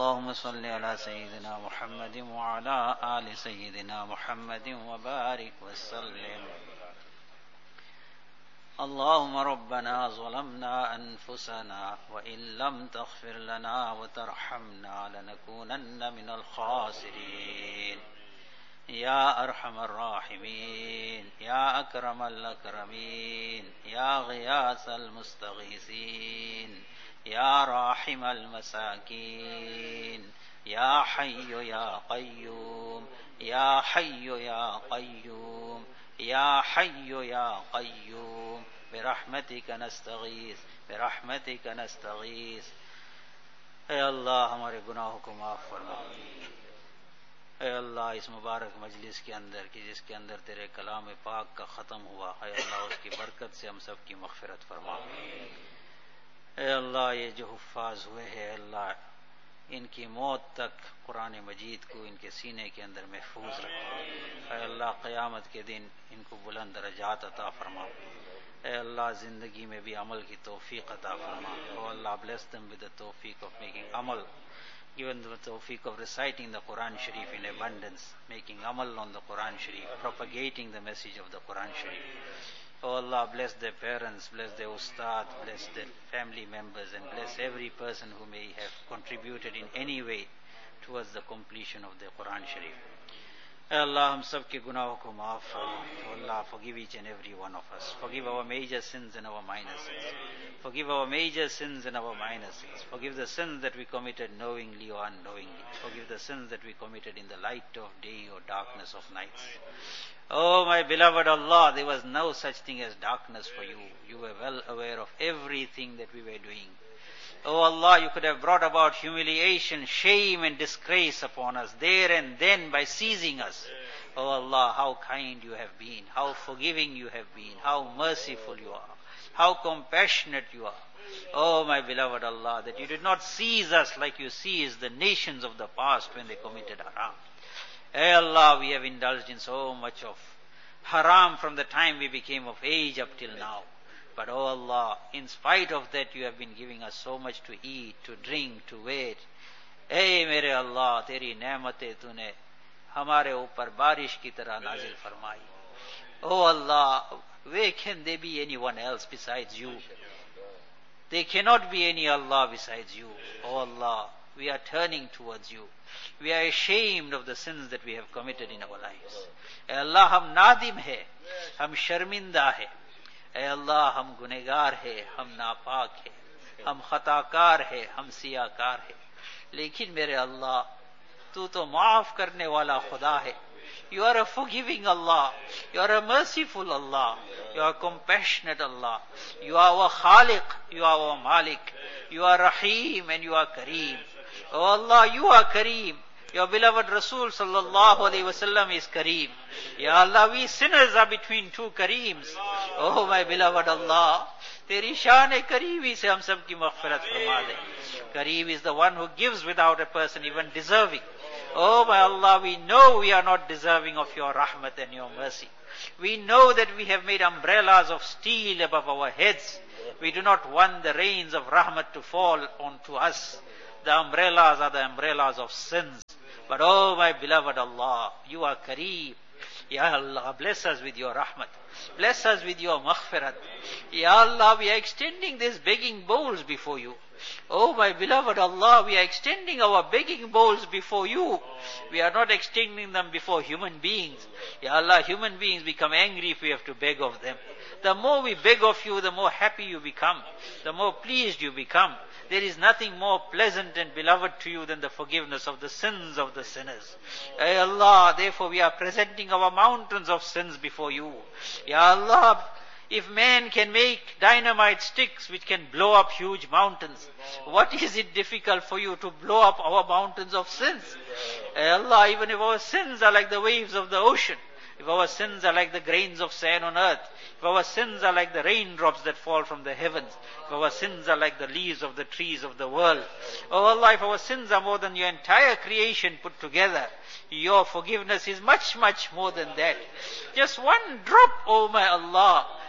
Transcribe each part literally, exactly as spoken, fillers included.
اللهم صل على سيدنا محمد وعلى آل سيدنا محمد وبارك وسلم. اللهم ربنا ظلمنا أنفسنا وإن لم تغفر لنا وترحمنا لنكونن من الخاسرين. يا أرحم الراحمين، يا أكرم الأكرمين، يا غياث المستغيثين، يا راحم المساكين، يا حي يا قيوم، يا حي يا قيوم، يا حي يا قيوم، برحمتك نستغيث، برحمتك نستغيث. اے اللہ ہمارے گناہوں کو معاف فرما. اے اللہ اس مبارک مجلس کے اندر کی جس کے اندر تیرے کلام پاک کا ختم ہوا، اے اللہ اس کی برکت سے ہم سب کی مغفرت فرما. اے اللہ یہ جو حفاظ ہوئے ہیں اللہ ان کی موت تک قرآن مجید کو ان کے سینے کے اندر محفوظ رکھو. اے اللہ قیامت کے دن ان کو بلند درجات عطا فرما. اے اللہ زندگی میں بھی عمل کی توفیق عطا فرما. او اللہ bless them with the tawfiq of making amal, given the tawfiq of reciting the Quran Sharif in abundance, making amal on the Quran Sharif, propagating the message of the Quran Sharif. Oh Allah, bless their parents, bless their ustad, bless their family members, and bless every person who may have contributed in any way towards the completion of the Quran Sharif. Oh Allah, hum sab ke gunahon ko maaf farma. Oh Allah, forgive each and every one of us. Forgive our major sins and our minor sins. Forgive our major sins and our minor sins. Forgive the sins that we committed knowingly or unknowingly. Forgive the sins that we committed in the light of day or darkness of nights. Oh my beloved Allah, there was no such thing as darkness for you. You were well aware of everything that we were doing. Oh Allah, you could have brought about humiliation, shame and disgrace upon us there and then by seizing us. Oh Allah, how kind you have been, how forgiving you have been, how merciful you are, how compassionate you are. Oh my beloved Allah, that you did not seize us like you seized the nations of the past when they committed haram. Hey Allah, we have indulged in so much of haram from the time we became of age up till now. But oh Allah, in spite of that you have been giving us so much to eat, to drink, to wear. Hey mere Allah, teri ne'mate tune hamare upar barish ki tarah nazil farmai. Oh Allah, where can there be anyone else besides you? There cannot be any Allah besides you. Oh Allah, we are turning towards you. We are ashamed of the sins that we have committed in our lives. Hey Allah, hum nadim hai, hum sharminda hai. Hey Allah, hum gunegar hai, hum napak hai, hum khatakar hai, hum siyakar hai. Lekin mere Allah, tu to maaf karne wala khuda hai. You are a forgiving Allah. You are a merciful Allah. You are a compassionate Allah. You are our Khaliq. You are our Malik. You are Rahim and you are Kareem. Oh Allah, you are Kareem. Your beloved Rasul sallallahu alayhi wa sallam is Kareem. Ya Allah, we sinners are between two Kareems. Oh my beloved Allah, teri shan-e-Kareemi se hum sab ki maghfirat farma de. Kareem is the one who gives without a person even deserving. Oh my Allah, we know we are not deserving of your rahmat and your mercy. We know that we have made umbrellas of steel above our heads. We do not want the rains of rahmat to fall onto us. The umbrellas are the umbrellas of sins. But oh my beloved Allah, you are Kareem. Ya Allah, bless us with your rahmat. Bless us with your maghfirat. Ya Allah, we are extending these begging bowls before you. Oh my beloved Allah, we are extending our begging bowls before you. We are not extending them before human beings. Ya Allah, human beings become angry if we have to beg of them. The more we beg of you, the more happy you become. The more pleased you become. There is nothing more pleasant and beloved to you than the forgiveness of the sins of the sinners. Ya Allah, therefore we are presenting our mountains of sins before you. Ya Allah, if man can make dynamite sticks which can blow up huge mountains, what is it difficult for you to blow up our mountains of sins? Ya Allah, even if our sins are like the waves of the ocean, if our sins are like the grains of sand on earth, if our sins are like the raindrops that fall from the heavens, if our sins are like the leaves of the trees of the world, oh Allah, if our sins are more than your entire creation put together, your forgiveness is much, much more than that. Just one drop, oh my Allah,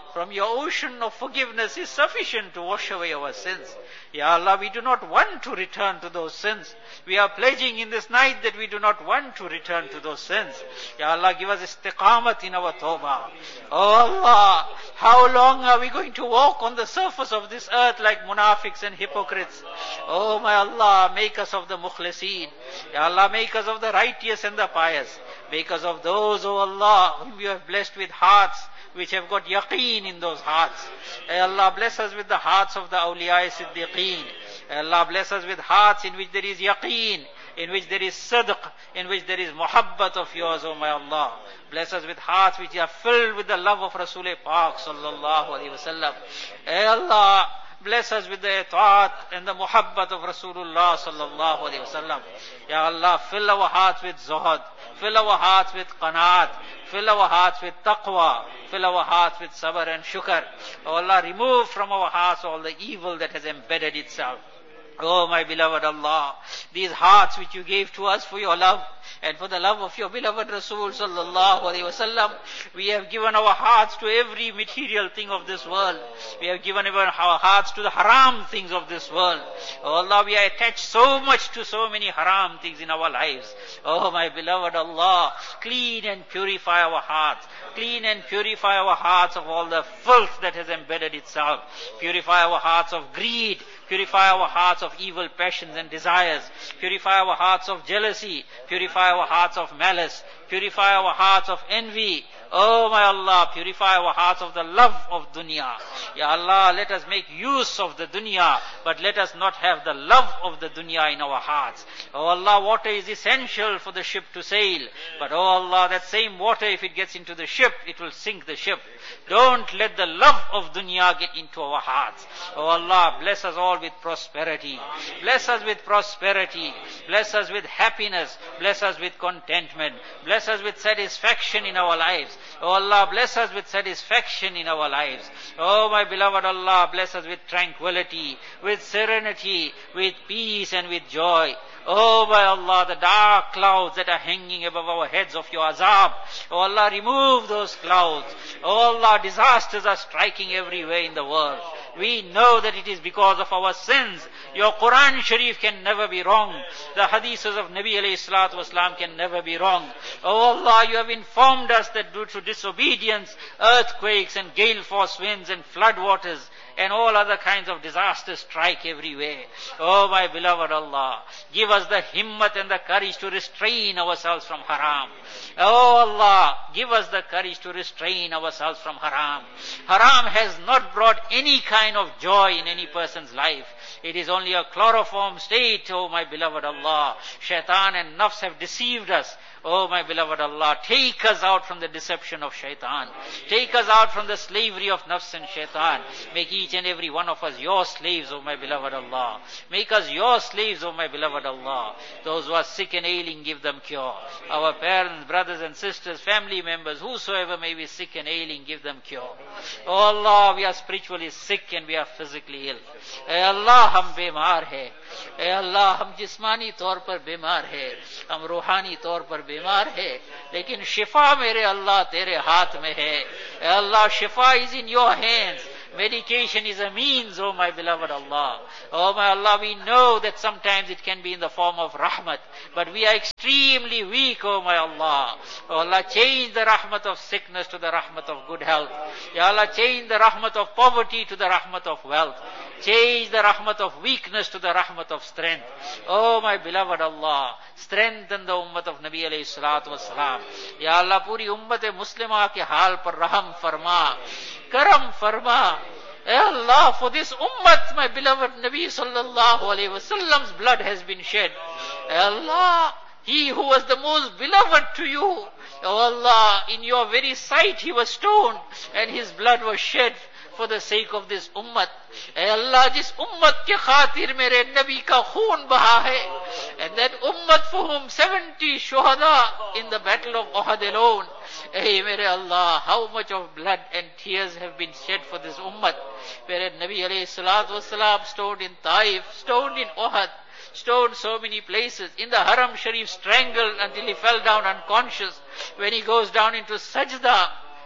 from your ocean of forgiveness is sufficient to wash away our sins. Ya Allah, we do not want to return to those sins. We are pledging in this night that we do not want to return to those sins. Ya Allah, give us istiqamat in our tawbah. Oh Allah, how long are we going to walk on the surface of this earth like munafiqs and hypocrites? Oh my Allah, make us of the mukhlisin. Ya Allah, make us of the righteous and the pious. Make us of those, oh Allah, whom you have blessed with hearts which have got yaqeen in those hearts. Ay Allah, bless us with the hearts of the awliya siddiqeen. Ay Allah, bless us with hearts in which there is yaqeen, in which there is sidq, in which there is muhabbat of yours, O my Allah. Bless us with hearts which are filled with the love of Rasul Pak sallallahu alaihi wasallam. Ay Allah, bless us with the itaat and the muhabbat of Rasulullah sallallahu alaihi wasallam. Ya Allah, fill our hearts with zuhud, fill our hearts with qanaat, fill our hearts with taqwa, fill our hearts with sabr and shukr. Oh Allah, remove from our hearts all the evil that has embedded itself. Oh my beloved Allah, these hearts which you gave to us for your love and for the love of your beloved Rasul sallallahu alaihi wasallam, we have given our hearts to every material thing of this world. We have given even our hearts to the haram things of this world. Oh Allah, we are attached so much to so many haram things in our lives. Oh my beloved Allah, clean and purify our hearts. Clean and purify our hearts of all the filth that has embedded itself. Purify our hearts of greed. Purify our hearts of evil passions and desires. Purify our hearts of jealousy. Purify our hearts of malice. Purify our hearts of envy. Oh my Allah, purify our hearts of the love of dunya. Ya Allah, let us make use of the dunya, but let us not have the love of the dunya in our hearts. Oh Allah, water is essential for the ship to sail. But oh Allah, that same water, if it gets into the ship, it will sink the ship. Don't let the love of dunya get into our hearts. Oh Allah, bless us all with prosperity. Bless us with prosperity. Bless us with happiness. Bless us with contentment. Bless us with satisfaction in our lives. Oh Allah, bless us with satisfaction in our lives. Oh my beloved Allah, bless us with tranquility, with serenity, with peace and with joy. Oh my Allah, the dark clouds that are hanging above our heads of your azab. Oh Allah, remove those clouds. Oh Allah, disasters are striking everywhere in the world. We know that it is because of our sins. Your Quran Sharif can never be wrong. The hadiths of Nabi alayhi salatu wasalam can never be wrong. Oh Allah, you have informed us that due to disobedience, earthquakes and gale force winds and flood waters and all other kinds of disasters strike everywhere. Oh my beloved Allah, give us the himmat and the courage to restrain ourselves from haram. Oh Allah, give us the courage to restrain ourselves from haram. Haram has not brought any kind of joy in any person's life. It is only a chloroform state, oh my beloved Allah. Shaitan and nafs have deceived us. Oh my beloved Allah, take us out from the deception of shaitan. Take us out from the slavery of nafs and shaitan. Make each and every one of us your slaves, oh my beloved Allah. Make us your slaves, oh my beloved Allah. Those who are sick and ailing, give them cure. Our parents, brothers and sisters, family members, whosoever may be sick and ailing, give them cure. Oh Allah, we are spiritually sick and we are physically ill. Hey Allah, हम बीमार हैं. ए अल्लाह, हम जिस्मानी तौर पर बीमार हैं, हम रूहानी तौर पर बीमार हैं, लेकिन शिफा मेरे अल्लाह तेरे हाथ में है. ए अल्लाह, शिफा is in your hands. Medication is a means, oh my beloved Allah. Oh my Allah, we know that sometimes it can be in the form of rahmat, but we are extremely weak, oh my Allah. Oh Allah, change the rahmat of sickness to the rahmat of good health. Ya Allah, change the rahmat of poverty to the rahmat of wealth. Change the rahmat of weakness to the rahmat of strength. Oh my beloved Allah, strengthen the ummat of Nabi alayhi salatu wasalam. Ya Allah, puri ummat muslima ke haal par raham farma, karam farma. Eh Allah, for this ummat, my beloved Nabi sallallahu alayhi wasallam's blood has been shed. Eh Allah, he who was the most beloved to you, oh Allah, in your very sight he was stoned and his blood was shed for the sake of this ummat. Eh Allah, jis ummat ke khatir mere Nabi ka khoon baha hai, and that ummat for whom seventy shuhada in the battle of Uhud alone. Hey mere Allah, how much of blood and tears have been shed for this ummat. Where Nabi alayhi salatu wasalam stoned in Taif, stoned in Uhud, stoned so many places. In the Haram Sharif, strangled until he fell down unconscious. When he goes down into sajda,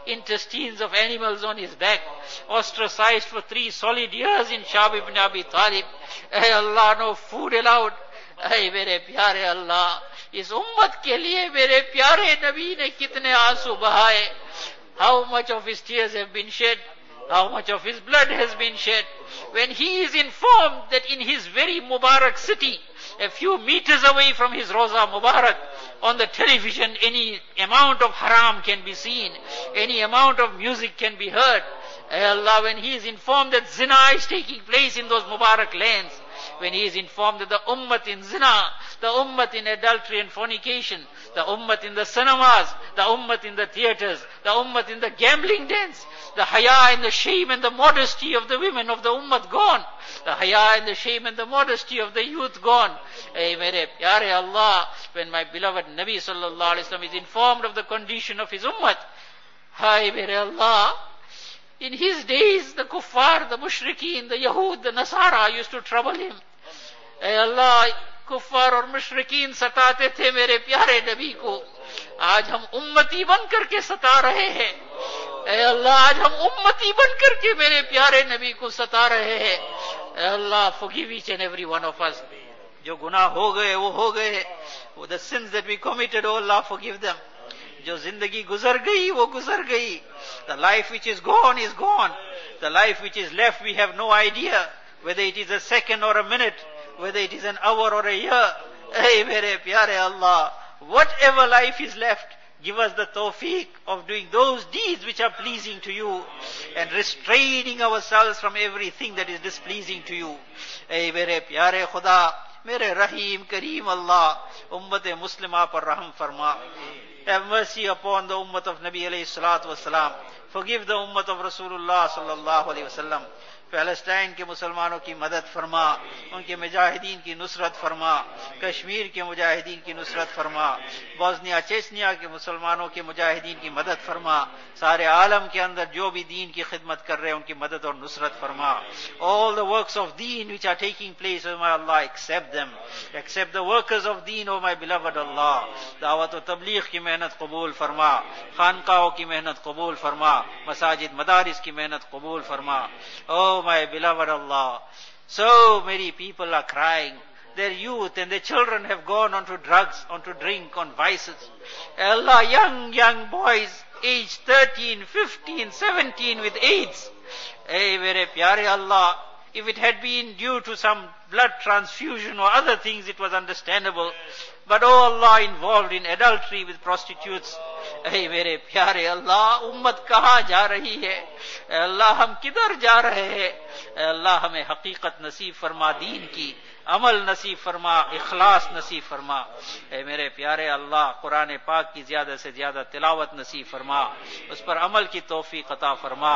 intestines of animals on his back, ostracized for three solid years in Shab ibn Abi Talib. Hey Allah, no food allowed. Hey mere pyare Allah, is ummat ke liye mere pyare Nabi ne kitne aansu bahaye. How much of his tears have been shed? How much of his blood has been shed? When he is informed that in his very Mubarak city, a few meters away from his Roza Mubarak, on the television any amount of haram can be seen, any amount of music can be heard. Ay Allah, when he is informed that zina is taking place in those Mubarak lands, when he is informed that the ummat in zina, the ummat in adultery and fornication, the ummat in the cinemas, the ummat in the theaters, the ummat in the gambling dens, the haya and the shame and the modesty of the women of the ummat gone, the haya and the shame and the modesty of the youth gone. Hey mere pyare Allah, when my beloved Nabi sallallahu alaihi wasallam is informed of the condition of his ummat, hi mere Allah, in his days the kuffar, the mushrikeen, the Yahud, the Nasara used to trouble him. Hey Allah, कुफ्फार और मुशरिकीन सताते थे मेरे प्यारे नबी को, आज हम उम्मती बन करके सता रहे हैं। ऐ अल्लाह, आज हम उम्मती बन करके मेरे प्यारे नबी को सता रहे हैं। ऐ अल्लाह, forgive each and every one of us. जो गुनाह हो गए वो हो गए, वो the sins that we committed, oh Allah, forgive them. जो जिंदगी गुजर गई वो गुजर गई. The life which is gone is gone. The life which is left, we have no idea whether it is a second or a minute, whether it is an hour or a year. Hey mere pyare Allah, whatever life is left, give us the tawfiq of doing those deeds which are pleasing to you and restraining ourselves from everything that is displeasing to you. Hey mere pyare Khuda, mere Rahim Kareem Allah, ummat Muslimah par rahm farma. Have mercy upon the ummah of Nabi alayhi salatu wasalam. Forgive the ummah of Rasulullah sallallahu alayhi wasallam. Palestine के मुसलमानों की मदद फरमा, उनके मुजाहिदीन की नुसरत फरमा, कश्मीर के मुजाहिदीन की नुसरत फरमा, बोस्निया चेचनिया के मुसलमानों के मुजाहिदीन की मदद फरमा, सारे आलम के अंदर जो भी दीन की खिदमत कर रहे हैं उनकी मदद और नुसरत फरमा. All the works of deen which are taking place, O my Allah, accept them. Accept the workers of deen, O my beloved Allah. दावत और तबलीग की मेहनत कबूल फरमा, खानकाओं की मेहनत कबूल फरमा, मसाजिद मदारिस की मेहनत कबूल फरमा. Oh my beloved Allah, so many people are crying. Their youth and their children have gone onto drugs, onto drink, on vices. Allah, young, young boys, aged thirteen, fifteen, seventeen with AIDS. Hey, mere pyare Allah, if it had been due to some blood transfusion or other things, it was understandable. But oh Allah, involved in adultery with prostitutes. Hey mere pyare Allah, ummat kahan ja rahi hai? Allah, hum kidhar ja rahe hai? Allah, hame haqiqat naseeb farma deen ki, amal naseeb farma, ikhlas naseeb farma. Hey mere pyare Allah, Quran Pak ki zyada se zyada tilawat naseeb farma, us par amal ki tawfiq ata farma.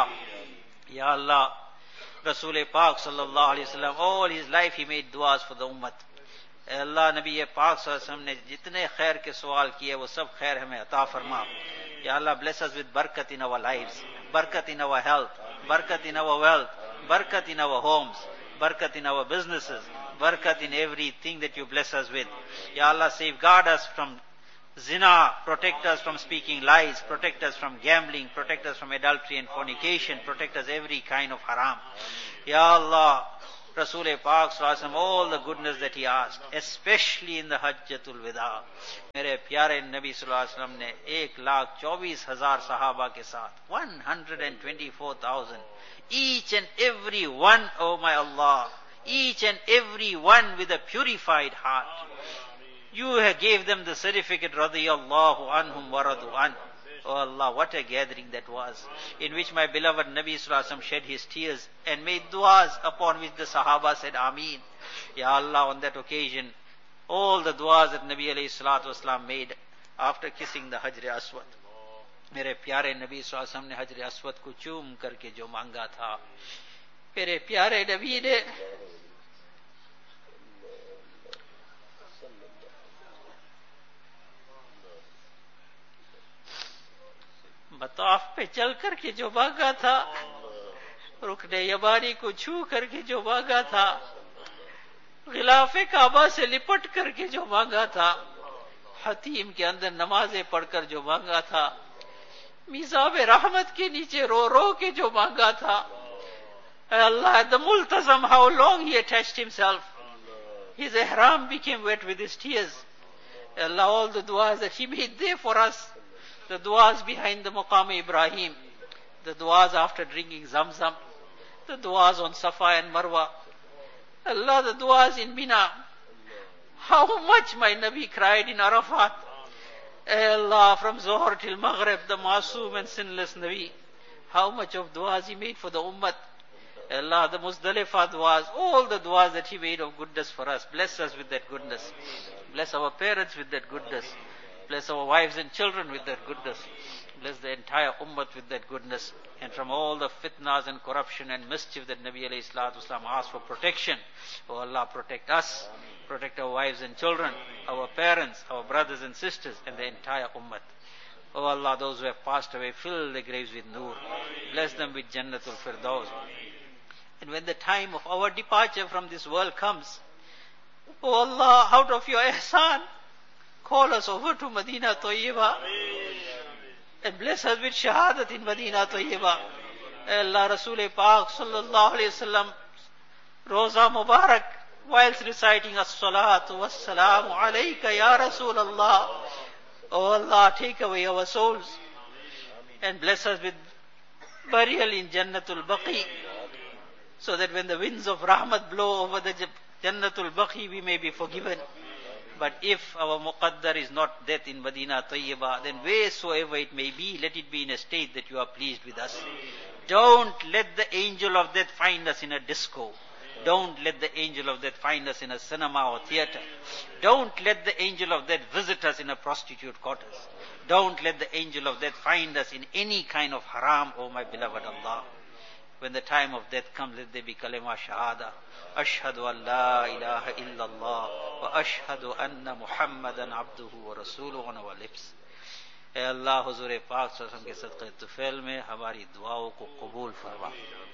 Ya Allah, Rasul Pak sallallahu alayhi wasallam, all his life he made duas for the ummat. Allah, Nabi Pak sallallahu alayhi wasallam ne jitne khair ke sawal kiye wo sab khair hame ata farma. Ya Allah, bless us with barakat in our lives, barakat in our health, barakat in our wealth, barakat in our homes, barakat in our businesses, barakat in everything that you bless us with. Ya Allah, safeguard us from zina, protect us from speaking lies, protect us from gambling, protect us from adultery and fornication, protect us every kind of haram. Ya Allah, Rasul Pak sallallahu alaihi wasallam, all the goodness that he asked, especially in the Hajjatul Wida. Mere pyare Nabi sallallahu alaihi wasallam ne एक लाख चौबीस हजार sahaba ke saath, one hundred twenty-four thousand, each and every one, oh my Allah, each and every one with a purified heart. You gave them the certificate, radiyallahu anhum wa radu an. Oh Allah, what a gathering that was, in which my beloved Nabi sallallahu alaihi wasallam shed his tears and made duas upon which the Sahaba said Ameen. Ya Allah, on that occasion, all the duas that Nabi alayhi salatu wasallam made after kissing the Hajr Aswad. मेरे प्यारे नबी सल्लल्लाहु अलैहि वसल्लम ने हजर Aswad को चूम करके जो मांगा था, मेरे प्यारे नबी ने मताफ पे चल करके जो मांगा था, रुकने यमानी को छू करके जो मांगा था, गिलाफे काबा से लिपट करके जो मांगा था, हतीम के अंदर नमाजें पढ़कर जो मांगा था, मीज़ाब रहमत के नीचे रो रो के जो मांगा था. Allah, the multazam, how long he attached himself. His ihram became wet with his tears. Allah, all the du'as that he made there for us, the du'as behind the Maqam Ibrahim, the du'as after drinking Zamzam, the du'as on Safa and Marwa, Allah, the du'as in Mina. How much my Nabi cried in Arafat. Allah, from Zohar till Maghrib, the Masoom and sinless Nabi. How much of du'as he made for the Ummah. Allah, the Muzdalifah du'as, all the du'as that he made of goodness for us. Bless us with that goodness. Bless our parents with that goodness. Bless our wives and children with that goodness. Bless the entire ummah with that goodness. And from all the fitnas and corruption and mischief that Nabi alayhi salatu wasalam asked for protection. Oh Allah, protect us. Protect our wives and children, our parents, our brothers and sisters, and the entire ummah. Oh Allah, those who have passed away, fill their graves with nur. Bless them with Jannatul Firdaus. And when the time of our departure from this world comes, oh Allah, out of your ihsan, call us over to Madinah Tayyibah and bless us with shahadat in Madinah Tayyibah. Allah, Rasul Paak sallallahu alayhi wasallam, Roza Mubarak, whilst reciting as-salatu was-salamu alayka ya Rasul Allah. Oh Allah, take away our souls and bless us with burial in Jannatul Baqi, so that when the winds of rahmat blow over the Jannatul Baqi, we may be forgiven. But if our muqaddar is not death in Madinah Tayyibah, then wheresoever it may be, let it be in a state that you are pleased with us. Don't let the angel of death find us in a disco. Don't let the angel of death find us in a cinema or theater. Don't let the angel of death visit us in a prostitute quarters. Don't let the angel of death find us in any kind of haram, O my beloved Allah. When the time of death comes, let there be kalima shahada. Ashhadu an la ilaha illallah wa ashhadu anna Muhammadan abduhu wa rasuluhu on our lips. Hey Allah, Huzur Paak Sallallahu ke sadqe tufail mein hamari duaओं को कबूल फरमा.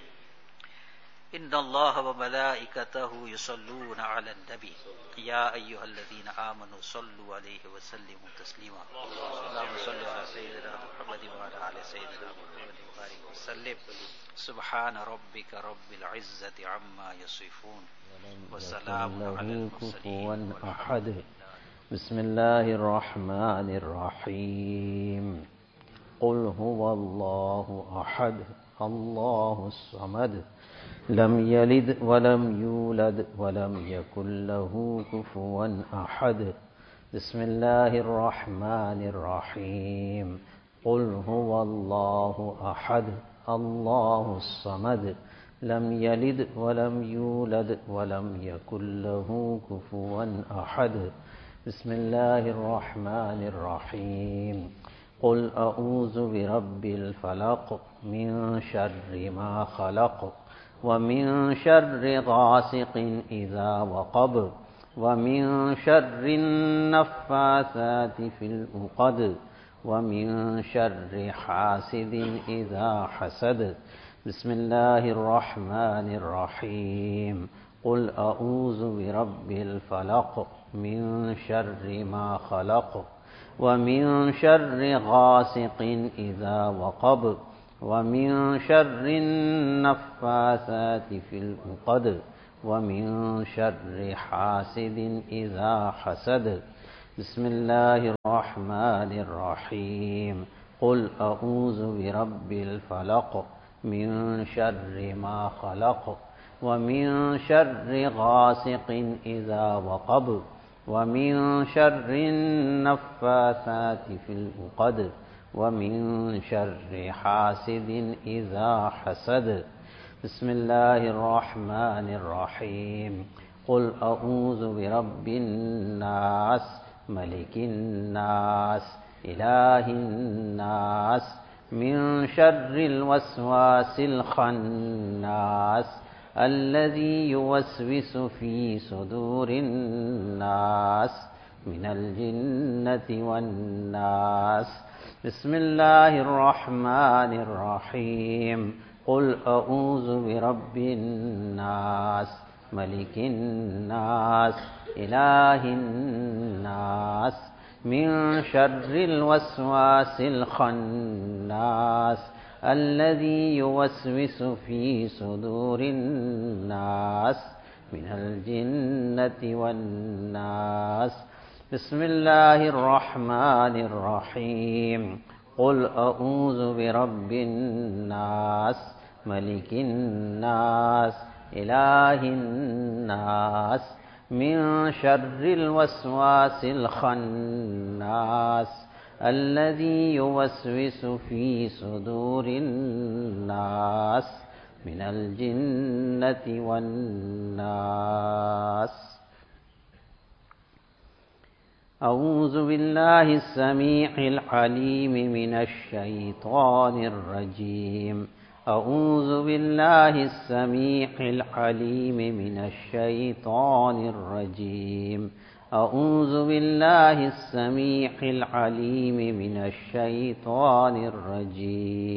Inna Allah wa malaikatahu yusalluna ala nabi. Ya ayyuhalladhina amanu sallu alayhi wa sallimu taslima. Allahumma salli ala sayyidina Muhammadin wa ala ali sayyidina Muhammadin wa barik wa sallim. Subhana rabbika rabbil izzati amma yasifun. Wa salamun ala al-mursalin. Ahad. Bismillahir Rahmanir Rahim. Qul huwallahu ahad. Allahus samad. لم يلد ولم يولد ولم يكن له كفوا أحد. بسم الله الرحمن الرحيم. قل هو الله أحد الله الصمد لم يلد ولم يولد ولم يكن له كفوا أحد. بسم الله الرحمن الرحيم. قل أعوذ برب الفلق من شر ما خلق ومن شر غاسق إذا وقب ومن شر النفاثات في العقد ومن شر حاسد إذا حسد. بسم الله الرحمن الرحيم. قل أعوذ برب الفلق من شر ما خلق ومن شر غاسق إذا وقب ومن شر النفاثات في العقد ومن شر حاسد إذا حسد. بسم الله الرحمن الرحيم. قل أعوذ برب الفلق من شر ما خلق ومن شر غاسق إذا وقب ومن شر النفاثات في العقد ومن شر حاسد إذا حسد. بسم الله الرحمن الرحيم. قل أعوذ برب الناس ملك الناس إله الناس من شر الوسواس الخناس الذي يوسوس في صدور الناس من الجنة والناس. بسم الله الرحمن الرحيم. قل أعوذ برب الناس ملك الناس إله الناس من شر الوسواس الخناس الذي يوسوس في صدور الناس من الجنة والناس. بسم الله الرحمن الرحيم. قل أعوذ برب الناس ملك الناس إله الناس من شر الوسواس الخناس الذي يوسوس في صدور الناس من الجنة والناس. أعوذ بالله السميع العليم من الشيطان الرجيم. أعوذ بالله السميع العليم من الشيطان الرجيم. أعوذ بالله السميع العليم من الشيطان الرجيم.